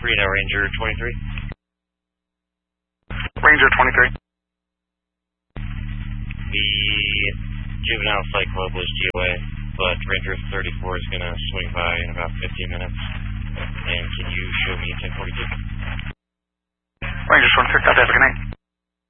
now Ranger 23. Ranger 23. The juvenile psych club was GOA, but Ranger 34 is going to swing by in about 15 minutes. And can you show me 1042? Ranger 23, copy, have a good night.